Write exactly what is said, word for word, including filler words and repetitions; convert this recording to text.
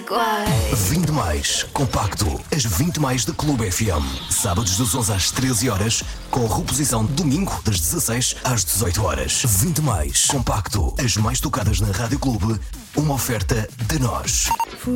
iguais. vinte mais, compacto, as vinte mais da Clube F M. Sábados das onze às treze horas, com reposição domingo das dezasseis às dezoito horas. vinte mais, compacto, as mais tocadas na Rádio Clube, uma oferta de nós.